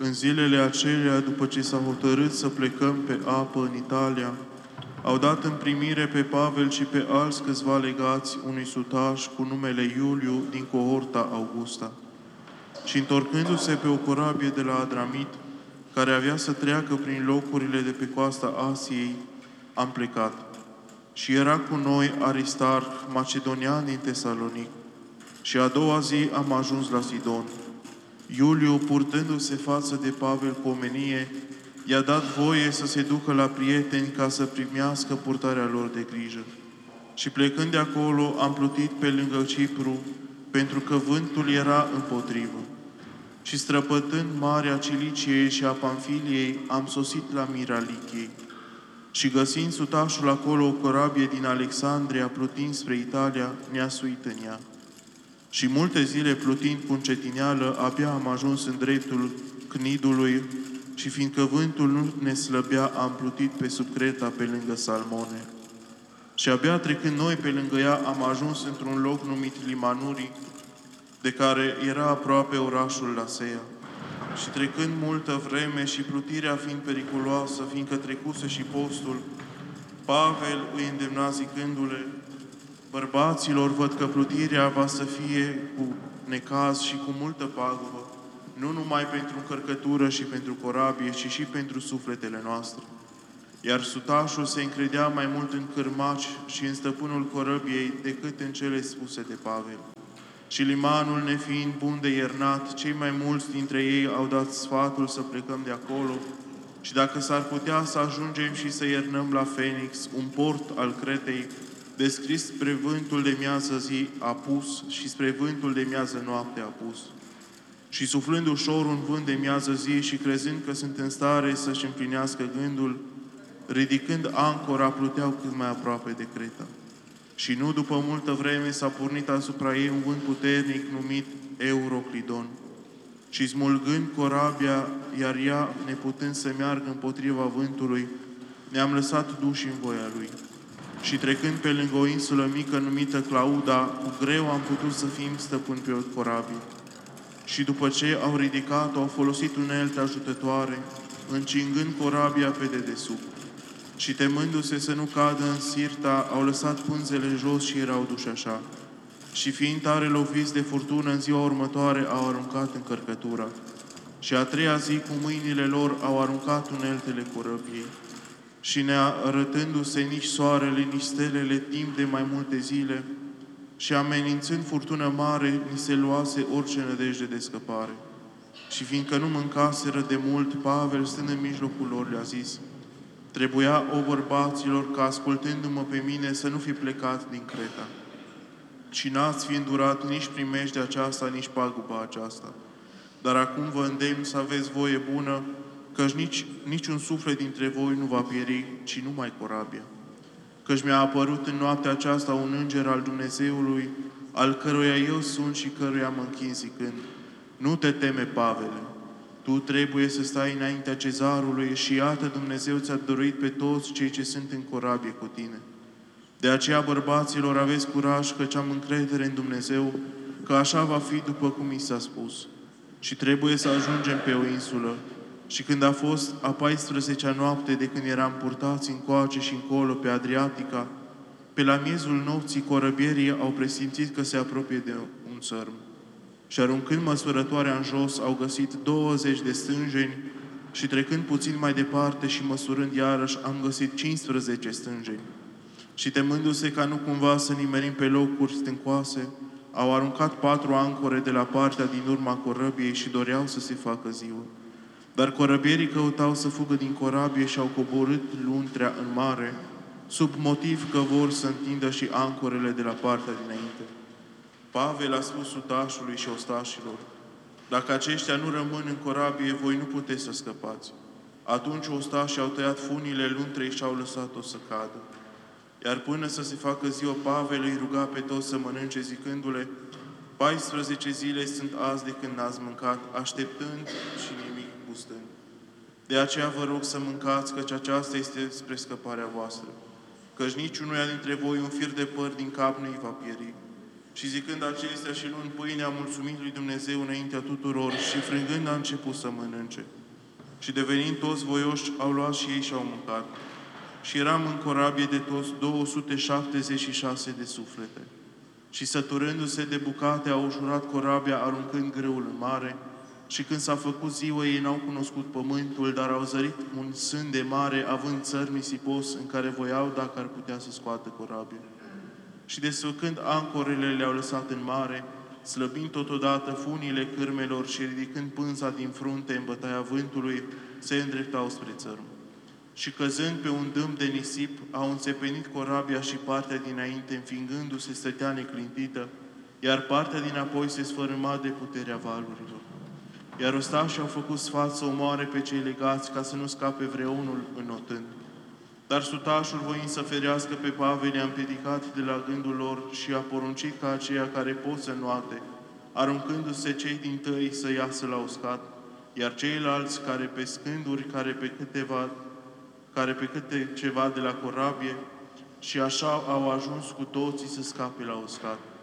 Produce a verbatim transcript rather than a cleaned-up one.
În zilele acelea, după ce s-a hotărât să plecăm pe apă în Italia, au dat în primire pe Pavel și pe alți câțiva legați unui sutaș cu numele Iuliu din cohorta Augusta. Și întorcându-se pe o corabie de la Adramit, care avea să treacă prin locurile de pe coasta Asiei, am plecat. Și era cu noi Aristarh, macedonian din Tesalonic. Și a doua zi am ajuns la Sidon. Iuliu, purtându-se față de Pavel cu omenie, i-a dat voie să se ducă la prieteni ca să primească purtarea lor de grijă. Și plecând de acolo, am plutit pe lângă Cipru, pentru că vântul era împotrivă. Și străpătând Marea Ciliciei și a Pamfiliei, am sosit la Miralichiei. Și găsind sutașul acolo o corabie din Alexandria, plutind spre Italia, ne-a suit în ea. Și multe zile plutind cu încetineală, abia am ajuns în dreptul Cnidului și fiindcă vântul nu ne slăbea, am plutit pe sub Creta pe lângă Salmone. Și abia trecând noi pe lângă ea, am ajuns într-un loc numit Limanurii, de care era aproape orașul Lasea. Și trecând multă vreme și plutirea fiind periculoasă, fiindcă trecuse și postul, Pavel îi îndemna zicându-le: bărbaților, văd că plutirea va să fie cu necaz și cu multă pagubă, nu numai pentru încărcătură și pentru corabie, ci și pentru sufletele noastre. Iar sutașul se încredea mai mult în cârmaci și în stăpânul corăbiei decât în cele spuse de Pavel. Și limanul nefiind bun de iernat, cei mai mulți dintre ei au dat sfatul să plecăm de acolo și dacă s-ar putea să ajungem și să iernăm la Fenix, un port al Cretei, descris spre vântul de miază zi apus și spre vântul de miază noapte apus. Și suflând ușor un vânt de miază zi și crezând că sunt în stare să-și împlinească gândul, ridicând ancora, pluteau cât mai aproape de Creta. Și nu după multă vreme s-a pornit asupra ei un vânt puternic numit Euroclidon. Și smulgând corabia, iar ea, neputând să meargă împotriva vântului, ne-am lăsat duși în voia lui. Și trecând pe lângă o insulă mică numită Clauda, cu greu am putut să fim stăpâni pe o corabie. Și după ce au ridicat-o, au folosit unelte ajutătoare, încingând corabia pe dedesubt. Și temându-se să nu cadă în Sirta, au lăsat pânzele jos și erau duși așa. Și fiind tare loviți de furtună, în ziua următoare au aruncat încărcătura. Și a treia zi, cu mâinile lor, au aruncat uneltele corăbiei. Și nearătându-se nici soarele, nici stelele, timp de mai multe zile, și amenințând furtună mare, ni se luase orice nădejde de scăpare. Și fiindcă nu mâncaseră de mult, Pavel, stând în mijlocul lor, le-a zis: trebuia, o bărbaților, ca ascultându-mă pe mine să nu fi plecat din Creta. Și n-ați fi îndurat nici primejdea aceasta, nici paguba aceasta. Dar acum vă îndemn să aveți voie bună, căci nici, niciun suflet dintre voi nu va pieri, ci numai corabia. Căci mi-a apărut în noaptea aceasta un înger al Dumnezeului, al căruia eu sunt și căruia mă închin zicând: nu te teme, Pavele, tu trebuie să stai înaintea cezarului și iată Dumnezeu ți-a dăruit pe toți cei ce sunt în corabie cu tine. De aceea, bărbaților, aveți curaj, căci am încredere în Dumnezeu, că așa va fi după cum mi s-a spus. Și trebuie să ajungem pe o insulă. Și când a fost a paisprezecea noapte de când eram purtați încoace și încolo pe Adriatica, pe la miezul nopții corăbierii au presimțit că se apropie de un țărm. Și aruncând măsurătoarea în jos, au găsit douăzeci de stânjeni și trecând puțin mai departe și măsurând iarăși, am găsit cincisprezece stânjeni. Și temându-se ca nu cumva să nimerim pe locuri stâncoase, au aruncat patru ancore de la partea din urma corăbiei și doreau să se facă ziua. Dar corăbierii căutau să fugă din corabie și au coborât luntrea în mare, sub motiv că vor să întindă și ancorele de la partea dinainte. Pavel a spus sutașului și ostașilor: dacă aceștia nu rămân în corabie, voi nu puteți să scăpați. Atunci ostașii au tăiat funile luntrei și au lăsat-o să cadă. Iar până să se facă ziua, Pavel îi ruga pe toți să mănânce, zicându-le: paisprezece zile sunt azi de când n-ați mâncat, așteptând și nimic gustând. De aceea vă rog să mâncați, căci aceasta este spre scăparea voastră. Căci niciunuia dintre voi un fir de păr din cap nu-i va pieri. Și zicând acestea și luând pâinea, a mulțumit lui Dumnezeu înaintea tuturor și frângând a început să mănânce. Și devenind toți voioși, au luat și ei și au mâncat. Și eram în corabie de toți două sute șaptezeci și șase de suflete. Și săturându-se de bucate, au ușurat corabia, aruncând grâul în mare. Și când s-a făcut ziua, ei n-au cunoscut pământul, dar au zărit un sânde mare, având țări nisipos, în care voiau dacă ar putea să scoată corabia. Și desfăcând ancorele, le-au lăsat în mare, slăbind totodată funile cârmelor și ridicând pânza din frunte în bătaia vântului, se îndreptau spre țărm. Și căzând pe un dâm de nisip, au înțepenit corabia și partea dinainte, înfingându-se, stătea neclintită, iar partea din apoi se sfărâma de puterea valurilor. Iar ostașii au făcut sfat să omoare pe cei legați, ca să nu scape vreunul înotând. Dar sutașul, voind să ferească pe Pavel, i-a împiedicat de la gândul lor și a poruncit ca aceia care pot să nuate, aruncându-se cei din tăi să iasă la uscat, iar ceilalți care pe scânduri, care pe câteva, care pe câte ceva de la corabie, și așa au ajuns cu toții să scape la uscat.